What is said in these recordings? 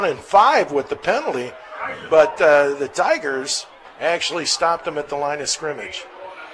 and 5 with the penalty, but the Tigers actually stopped them at the line of scrimmage.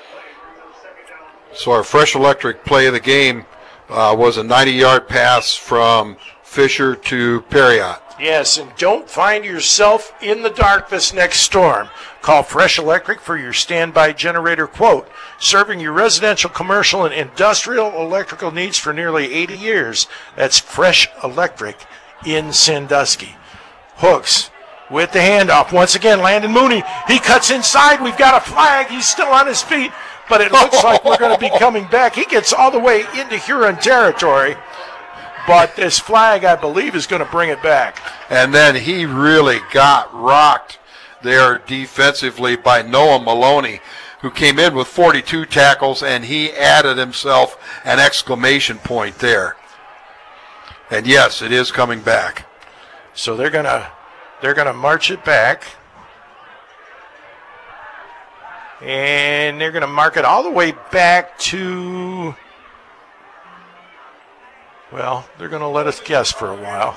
So our Fresh Electric play of the game was a 90-yard pass from Fisher to Perriott. Yes, and don't find yourself in the dark this next storm. Call Fresh Electric for your standby generator quote. Serving your residential, commercial, and industrial electrical needs for nearly 80 years. That's Fresh Electric in Sandusky. Hooks with the handoff. Once again, Landon Mooney. He cuts inside. We've got a flag. He's still on his feet, but it looks like we're going to be coming back. He gets all the way into Huron territory. But this flag, I believe, is going to bring it back. And then he really got rocked there defensively by Noah Maloney, who came in with 42 tackles, and he added himself an exclamation point there. And yes, it is coming back. So they're gonna march it back. And they're gonna mark it all the way back to, well, they're going to let us guess for a while.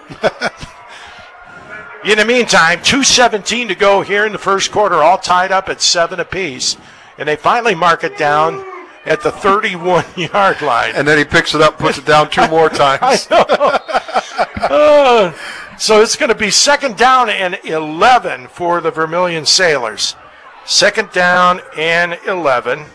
In the meantime, 2:17 to go here in the first quarter, all tied up at 7 apiece. And they finally mark it down at the 31-yard line. And then he picks it up, puts it down 2 more times. I know. So it's going to be 2nd down and 11 for the Vermilion Sailors. 2nd down and 11.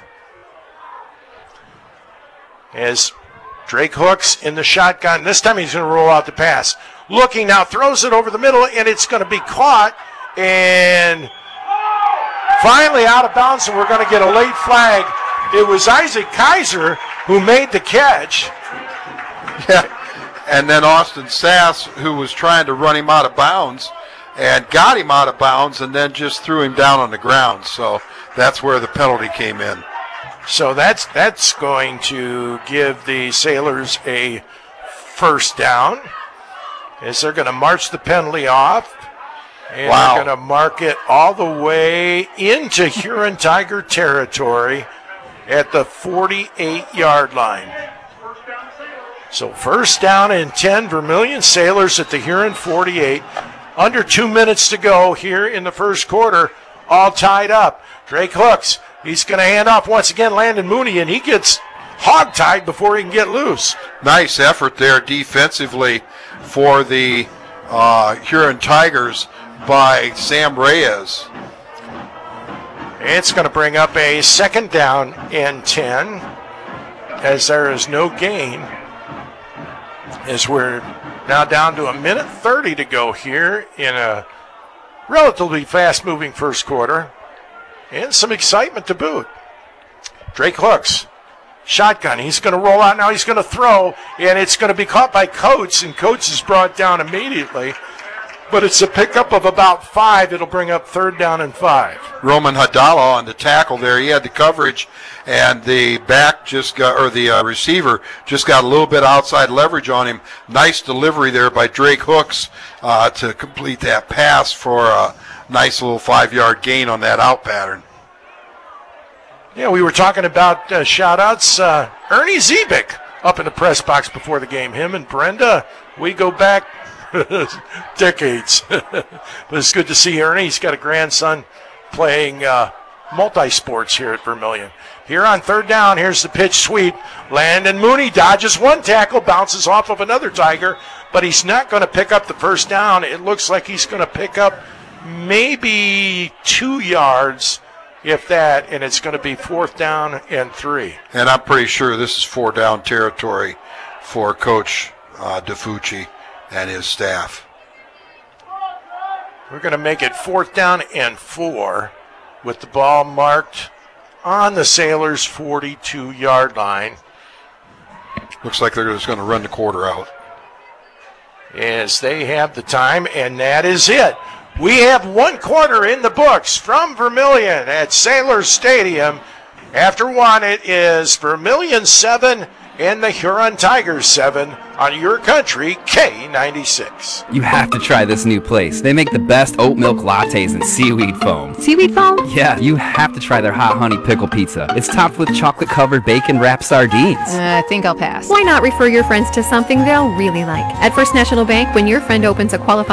As Drake Hooks in the shotgun. This time he's going to roll out the pass. Looking now, throws it over the middle, and it's going to be caught. And finally out of bounds, and we're going to get a late flag. It was Isaac Kaiser who made the catch. Yeah. And then Austin Sass, who was trying to run him out of bounds, and got him out of bounds, and then just threw him down on the ground. So that's where the penalty came in. So that's going to give the Sailors a 1st down, as they're going to march the penalty off. And they're going to mark it all the way into Huron Tiger territory at the 48-yard line. So 1st down and 10, Vermilion Sailors at the Huron 48. Under 2 minutes to go here in the first quarter, all tied up. Drake Hooks. He's going to hand off once again, Landon Mooney, and he gets hog-tied before he can get loose. Nice effort there defensively for the Huron Tigers by Sam Reyes. It's going to bring up a 2nd down and 10, as there is no gain, as we're now down to 1:30 to go here in a relatively fast-moving first quarter. And some excitement to boot. Drake Hooks. Shotgun. He's going to roll out now. He's going to throw. And it's going to be caught by Coates. And Coates is brought down immediately. But it's a pickup of about 5. It'll bring up 3rd down and 5. Roman Hadala on the tackle there. He had the coverage. And the receiver just got a little bit outside leverage on him. Nice delivery there by Drake Hooks to complete that pass for a nice little 5-yard gain on that out pattern. Yeah, we were talking about shout-outs. Ernie Zebik up in the press box before the game. Him and Brenda, we go back decades. But it's good to see Ernie. He's got a grandson playing multi-sports here at Vermilion. Here on 3rd down, here's the pitch sweep. Landon Mooney dodges one tackle, bounces off of another Tiger, but he's not going to pick up the 1st down. It looks like he's going to pick up maybe 2 yards, if that, and it's going to be 4th down and 3. And I'm pretty sure this is 4-down territory for Coach DeFucci and his staff. We're going to make it 4th down and 4 with the ball marked on the Sailors' 42-yard line. Looks like they're just going to run the quarter out. As they have the time, and that is it. We have 1 quarter in the books from Vermilion at Sailors Stadium. After 1, it is Vermilion 7 and the Huron Tigers 7 on your country, K96. You have to try this new place. They make the best oat milk lattes and seaweed foam. Seaweed foam? Yeah, you have to try their hot honey pickle pizza. It's topped with chocolate-covered bacon-wrapped sardines. I think I'll pass. Why not refer your friends to something they'll really like? At First National Bank, when your friend opens a qualified